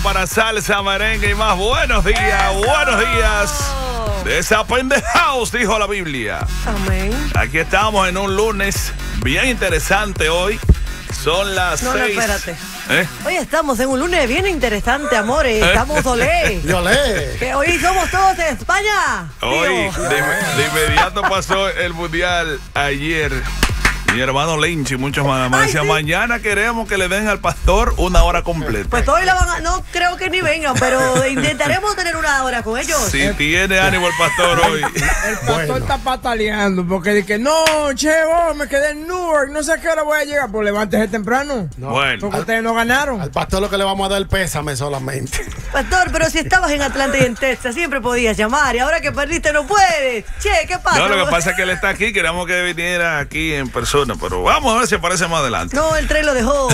para salsa, merengue y más. Buenos días, buenos días. Desapendejaos, dijo la Biblia. Amén. Aquí estamos en un lunes bien interesante hoy. Son las 6. No, espérate. Hoy estamos en un lunes bien interesante, amores. Estamos olé. Que hoy somos todos de España. Hoy, de inmediato pasó el mundial ayer. Mi hermano Lynch y muchos más me decían, mañana queremos que le den al pastor una hora completa. Pues hoy la van a, no creo que ni vengan, pero intentaremos tener una hora con ellos. Si tiene ánimo el pastor hoy. El pastor está pataleando porque dice, no, vos me quedé en Newark, no sé a qué hora voy a llegar. Pues levántese temprano. No, bueno. Porque ustedes no ganaron. Al pastor lo que le vamos a dar el pésame solamente. Pastor, pero si estabas en Atlanta y en Texas, siempre podías llamar. Y ahora que perdiste no puedes. Che, ¿qué pasa? No, lo que pasa es que él está aquí. Queremos que viniera aquí en persona. Pero vamos a ver si aparece más adelante. No, el tren lo dejó.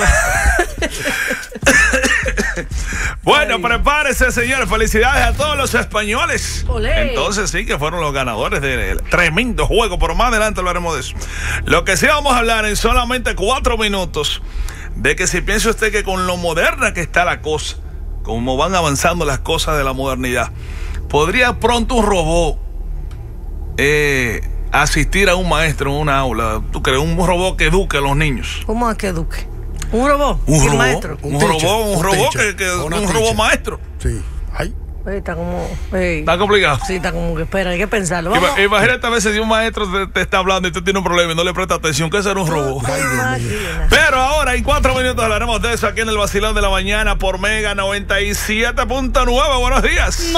Bueno, prepárese, señores. Felicidades a todos los españoles. Olé. Entonces sí que fueron los ganadores del tremendo juego. Pero más adelante hablaremos de eso. Lo que sí vamos a hablar en solamente 4 minutos. De que si piensa usted que con lo moderna que está la cosa, como van avanzando las cosas de la modernidad, podría pronto un robot asistir a un maestro en una aula. ¿Tú crees? Un robot que eduque a los niños. ¿Cómo es que eduque? ¿Un robot? Un robot, maestro. un robot maestro. Sí. Ay. Está como... Está complicado. Sí, está como que espera, hay que pensarlo. Imagínate a veces si un maestro te está hablando y tú tienes un problema y no le presta atención, que será un robot. Pero ahora en 4 minutos hablaremos de eso aquí en el Vacilón de la Mañana por Mega 97.9. Buenos días.